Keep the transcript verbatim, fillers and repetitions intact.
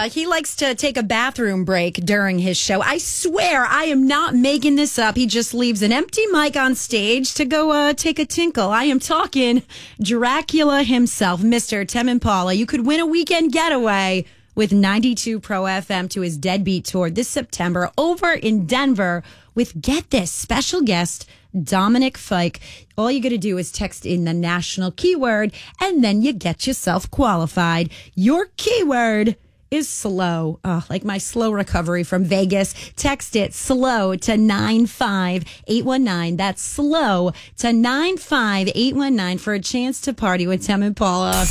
Uh, he likes to take a bathroom break during his show. I swear, I am not making this up. He just leaves an empty mic on stage to go uh, take a tinkle. I am talking Dracula himself, Mister Tim Impala. You could win a weekend getaway with ninety-two Pro F M to his Deadbeat Tour this September over in Denver with, get this, special guest Dominic Fike. All you got to do is text in the national keyword, and then you get yourself qualified. Your keyword is slow. Oh, like my slow recovery from Vegas. Text it slow to nine five eight one nine. That's slow to nine five eight one nine for a chance to party with Tim Impala.